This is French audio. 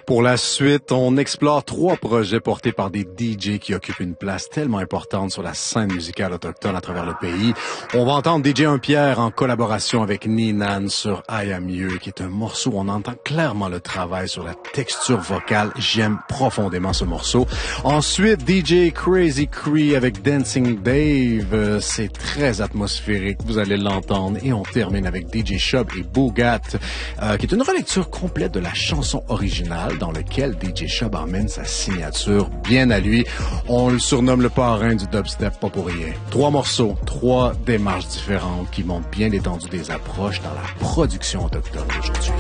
Pour la suite, on explore 3 projets portés par des DJ qui occupent une place tellement importante sur la scène musicale autochtone à travers le pays. On va entendre DJ Un-Pierre en collaboration avec Ninan sur I Am You, qui est un morceau où on entend clairement le travail sur la texture vocale. J'aime profondément ce morceau. Ensuite, DJ Crazy Cree avec Dancing Dave. C'est très atmosphérique, vous allez l'entendre. Et on termine avec DJ Shub et Boogat, qui est une relecture complète de la chanson originale dans lequel DJ Shub emmène sa signature bien à lui. On le surnomme le parrain du dubstep, pas pour rien. 3 morceaux, 3 démarches différentes qui montrent bien l'étendue des approches dans la production autochtone aujourd'hui.